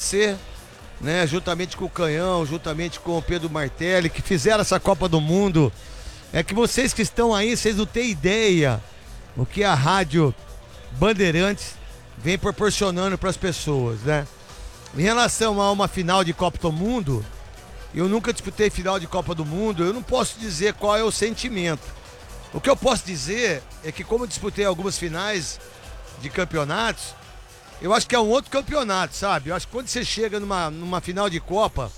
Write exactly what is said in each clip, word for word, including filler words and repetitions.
você, né, juntamente com o Canhão, juntamente com o Pedro Martelli, que fizeram essa Copa do Mundo. É que vocês que estão aí, vocês não têm ideia o que a Rádio Bandeirantes vem proporcionando para as pessoas, né? Em relação a uma final de Copa do Mundo, eu nunca disputei final de Copa do Mundo, eu não posso dizer qual é o sentimento. O que eu posso dizer é que, como eu disputei algumas finais de campeonatos, eu acho que é um outro campeonato, sabe? Eu acho que quando você chega numa, numa final de Copa,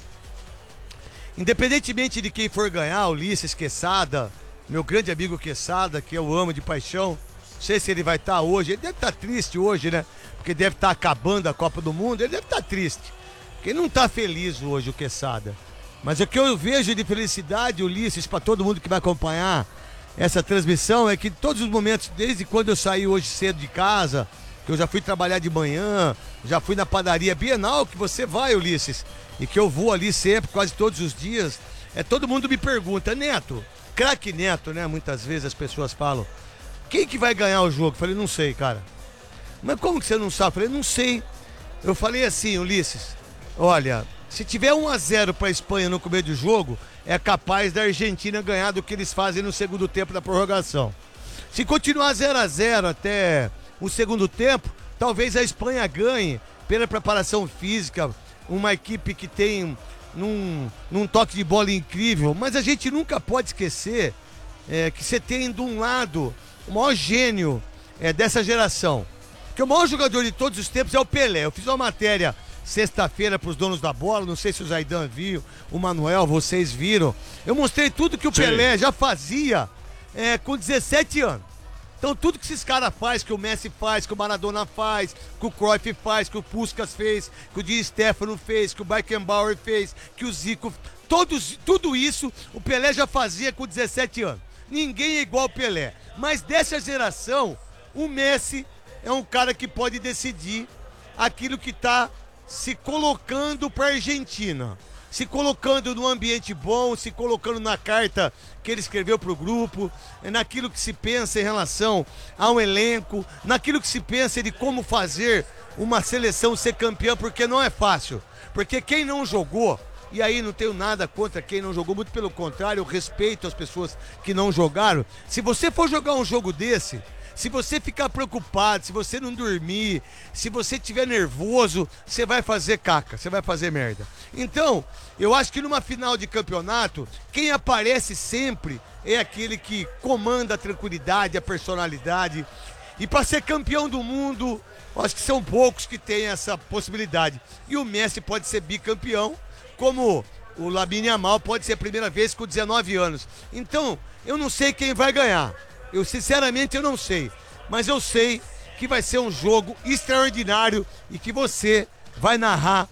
independentemente de quem for ganhar, Ulisses Quesada, meu grande amigo Quesada, que eu amo de paixão, não sei se ele vai estar hoje, ele deve estar triste hoje, né? Porque deve estar acabando a Copa do Mundo, ele deve estar triste. Porque ele não está feliz hoje, o Quesada. Mas o que eu vejo de felicidade, Ulisses, para todo mundo que vai acompanhar essa transmissão, é que todos os momentos, desde quando eu saí hoje cedo de casa, que eu já fui trabalhar de manhã, já fui na padaria Bienal, que você vai, Ulisses, e que eu vou ali sempre, quase todos os dias, é, todo mundo me pergunta, Neto, craque Neto, né? Muitas vezes as pessoas falam, quem que vai ganhar o jogo? Eu falei, não sei, cara. Mas como que você não sabe? Eu falei, não sei. Eu falei assim, Ulisses, olha, se tiver um a zero para a Espanha no começo do jogo, é capaz da Argentina ganhar do que eles fazem no segundo tempo da prorrogação. Se continuar zero a zero até o segundo tempo, talvez a Espanha ganhe pela preparação física, uma equipe que tem num, num toque de bola incrível, mas a gente nunca pode esquecer é, que você tem de um lado o maior gênio é, dessa geração, que o maior jogador de todos os tempos é o Pelé. Eu fiz uma matéria sexta-feira para os donos da bola, não sei se o Zaidan viu, o Manuel, vocês viram. Eu mostrei tudo que o Sim. Pelé já fazia é, com dezessete anos. Então tudo que esses caras fazem, que o Messi faz, que o Maradona faz, que o Cruyff faz, que o Puskás fez, que o Di Stéfano fez, que o Beckenbauer fez, que o Zico, todos, tudo isso o Pelé já fazia com dezessete anos. Ninguém é igual ao Pelé. Mas dessa geração, o Messi é um cara que pode decidir aquilo que está se colocando para a Argentina. Se colocando num ambiente bom, se colocando na carta que ele escreveu para o grupo, naquilo que se pensa em relação ao elenco, naquilo que se pensa de como fazer uma seleção ser campeã, porque não é fácil. Porque quem não jogou, e aí não tenho nada contra quem não jogou, muito pelo contrário, eu respeito as pessoas que não jogaram. Se você for jogar um jogo desse, se você ficar preocupado, se você não dormir, se você estiver nervoso, você vai fazer caca, você vai fazer merda. Então, eu acho que numa final de campeonato, quem aparece sempre é aquele que comanda a tranquilidade, a personalidade. E para ser campeão do mundo, eu acho que são poucos que têm essa possibilidade. E o Messi pode ser bicampeão, como o Lamine Yamal pode ser a primeira vez com dezenove anos. Então, eu não sei quem vai ganhar. Eu, sinceramente, eu não sei. Mas eu sei que vai ser um jogo extraordinário e que você vai narrar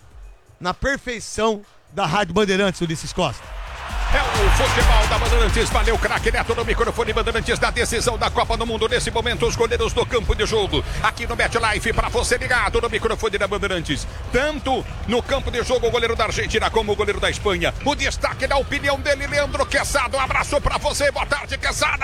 na perfeição da Rádio Bandeirantes, Ulisses Costa. É o futebol da Bandeirantes, valeu, craque Neto no microfone Bandeirantes da decisão da Copa do Mundo. Nesse momento, os goleiros do campo de jogo, aqui no MetLife, para você ligado no microfone da Bandeirantes. Tanto no campo de jogo, o goleiro da Argentina como o goleiro da Espanha. O destaque da opinião dele, Leandro Quesada. Um abraço para você, boa tarde, Quesada.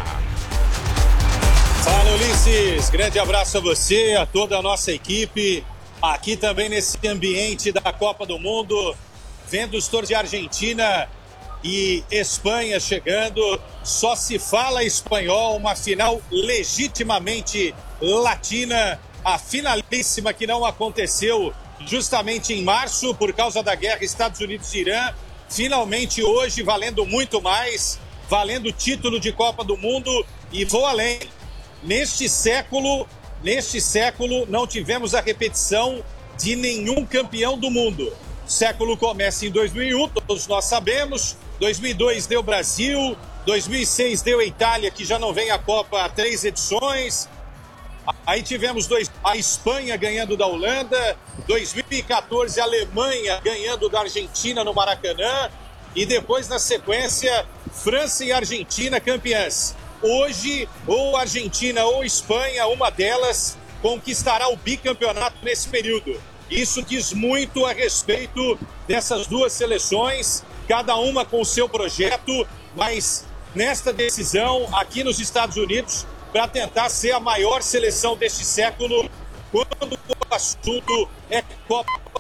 Fala, Ulisses, grande abraço a você, a toda a nossa equipe. Aqui também nesse ambiente da Copa do Mundo, vendo os torcedores de Argentina e Espanha chegando, só se fala espanhol, uma final legitimamente latina, a finalíssima que não aconteceu justamente em março por causa da guerra Estados Unidos e Irã, finalmente hoje valendo muito mais, valendo o título de Copa do Mundo. E vou além, neste século, neste século não tivemos a repetição de nenhum campeão do mundo. O século começa em dois mil e um, todos nós sabemos. dois mil e dois deu Brasil, dois mil e seis deu a Itália, que já não vem à Copa há três edições. Aí tivemos dois, a Espanha ganhando da Holanda, dois mil e quatorze a Alemanha ganhando da Argentina no Maracanã, e depois na sequência França e Argentina campeãs. Hoje, ou Argentina ou Espanha, uma delas conquistará o bicampeonato nesse período. Isso diz muito a respeito dessas duas seleções, cada uma com o seu projeto, mas nesta decisão aqui nos Estados Unidos, para tentar ser a maior seleção deste século, quando o assunto é Copa